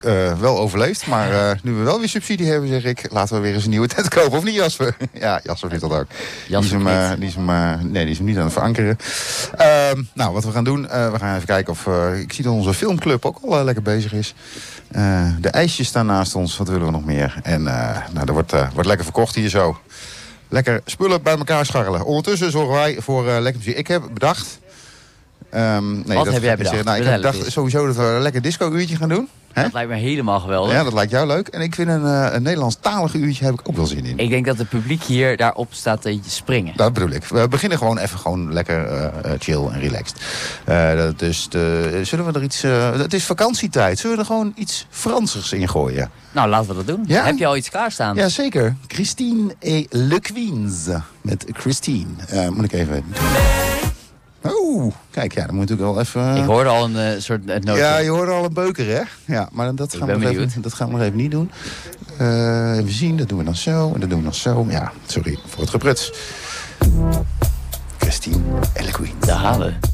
wel overleefd. Maar nu we wel weer subsidie hebben, zeg ik... laten we weer eens een nieuwe tent kopen. Of niet, Jasper? Ja, Jasper vindt dat ook. Die is hem niet aan het verankeren. Nou, wat we gaan doen... we gaan even kijken of... ik zie dat onze filmclub ook al lekker bezig is. De ijsjes staan naast ons. Wat willen we nog meer? En er wordt lekker verkocht hier zo. Lekker spullen bij elkaar scharrelen. Ondertussen zorgen wij voor lekker muziek. Ik heb bedacht... Wat heb jij bedacht? Ik heb bedacht sowieso dat we een lekker disco-uurtje gaan doen. Dat lijkt me helemaal geweldig. Ja, dat lijkt jou leuk. En ik vind een Nederlandstalig uurtje heb ik ook wel zin in. Ik denk dat het publiek hier daarop staat te springen. Dat bedoel ik. We beginnen gewoon lekker chill en relaxed. Zullen we er iets... het is vakantietijd. Zullen we er gewoon iets Fransers in gooien? Nou, laten we dat doen. Ja? Heb je al iets klaarstaan? Ja, zeker. Christine et Le Queens. Met Christine. Moet ik even... Oh, kijk, ja, dan moet ik wel even... Ik hoorde al een soort nootje. Ja, je hoorde al een beuker, hè? Ja, maar dat gaan we nog even niet doen. Even zien, dat doen we dan zo en dat doen we dan zo. Ja, sorry voor het gepruts. Christine en Le Queens. De halen.